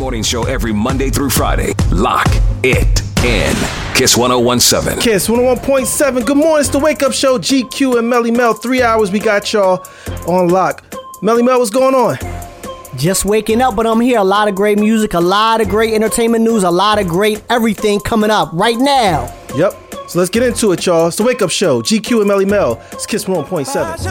morning show every Monday through Friday. Lock it in. Kiss 1017. Kiss 101.7. Good morning. It's the Wake Up Show. GQ and Melly Mel. 3 hours we got y'all on lock. Melly Mel, what's going on? Just waking up, but I'm here. A lot of great music, a lot of great entertainment news, a lot of great everything coming up right now. Yep. So let's get into it, y'all. It's the Wake Up Show. GQ and Melly Mel. It's Kiss 101.7.